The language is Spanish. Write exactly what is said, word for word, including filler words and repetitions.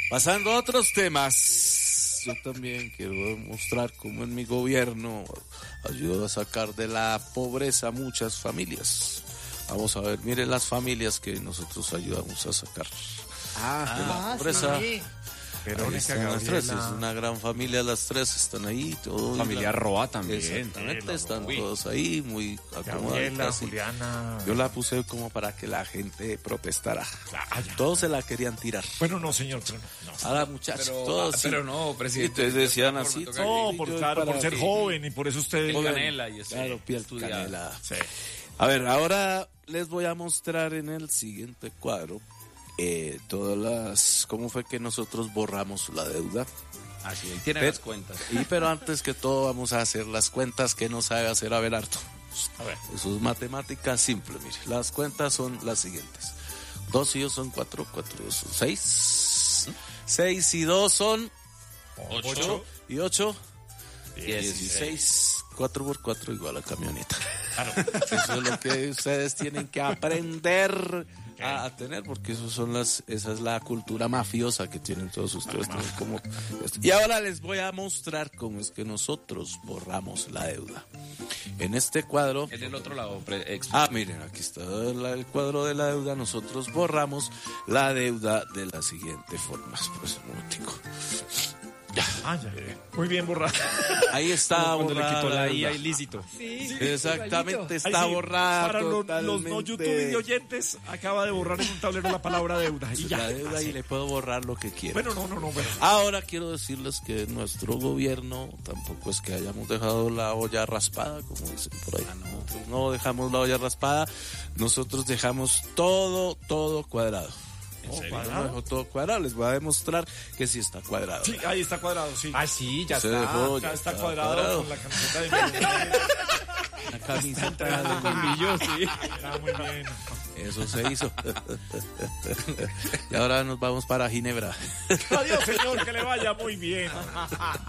Pasando a otros temas, yo también quiero mostrar cómo en mi gobierno ayudo a sacar de la pobreza a muchas familias. Vamos a ver, miren las familias que nosotros ayudamos a sacar Ah, de la ah, pobreza. sí. Verónica, Están las tres, Gabriela. es una gran familia, las tres están ahí. Todo Familia Roa también. Exactamente, Eh, están Uy. todos ahí, muy Gabriela, acomodaditas. y Juliana. Yo la puse como para que la gente protestara. Ah, ya. Todos se la querían tirar. Bueno, no, señor, pero no. no. Ahora, muchachos, Pero, todos ah, sí. pero no, Y presidente. entonces decían de así. esta forma No, sí, por, yo claro, por para ser que- joven y por eso usted... toca- canela y eso. Claro, piel estudiar. canela. Sí. A ver, ahora les voy a mostrar en el siguiente cuadro eh, todas las... ¿Cómo fue que nosotros borramos la deuda? Así, ahí tiene Pero- las cuentas. Y pero antes que todo vamos a hacer las cuentas que nos sabe hacer Abelardo. A ver. Eso es matemática simple, mire. Las cuentas son las siguientes. Dos y dos son cuatro, cuatro y dos son seis. Seis y dos son Ocho. y ocho. Dieciséis. Dieciséis. Cuatro por cuatro igual a camioneta. Eso es lo que ustedes tienen que aprender a, a tener, porque eso son las, esa es la cultura mafiosa que tienen todos ustedes. Tienen como esto. Y ahora les voy a mostrar cómo es que nosotros borramos la deuda. En este cuadro. En el otro lado, pre- ex- Ah, miren, aquí está la- el cuadro de la deuda. Nosotros borramos la deuda de la siguiente forma. Pues, un momentico. Ah, ya. Muy bien borrado. Ahí está cuando le borrada quitó la la I A deuda. ilícito. Sí, Exactamente, igualito. está Ahí sí, borrada para los, los totalmente. no YouTube y oyentes, acaba de borrar en un tablero la palabra deuda. Y ya. La deuda Así. y le puedo borrar lo que quiera. Bueno, no, no, no. Bueno. Ahora quiero decirles que nuestro gobierno tampoco es que hayamos dejado la olla raspada, como dicen por ahí. Nosotros no dejamos la olla raspada, nosotros dejamos todo, todo cuadrado. Oh, No ¿cuadrado? dejo todo cuadrado, les voy a demostrar que sí está cuadrado. Sí, ahí está cuadrado, sí. Ah, sí, ya Se está. dejó, ya ya está está cuadrado, cuadrado. con la camiseta de Millonarios. La camiseta Los colmillos, sí. Está muy bien. eso se hizo. Y ahora nos vamos para Ginebra. Adiós, señor, que le vaya muy bien.